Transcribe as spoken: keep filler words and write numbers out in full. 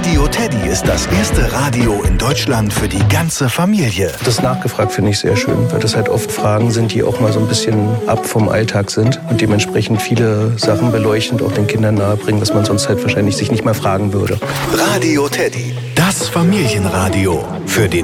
Radio Teddy ist das erste Radio in Deutschland für die ganze Familie. Das nachgefragt finde ich sehr schön, weil das halt oft Fragen sind, die auch mal so ein bisschen ab vom Alltag sind und dementsprechend viele Sachen beleuchtend auch den Kindern nahebringen, was man sonst halt wahrscheinlich sich nicht mal fragen würde. Radio Teddy, das Familienradio für den